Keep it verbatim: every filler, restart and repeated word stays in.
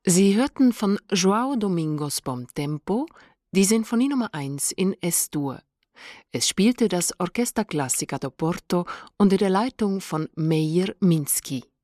Sie hörten von João Domingos Bom Tempo die Sinfonie Nummer eins in Es-Dur. Es spielte das Orchester Clásica do Porto unter der Leitung von Meir Minsky.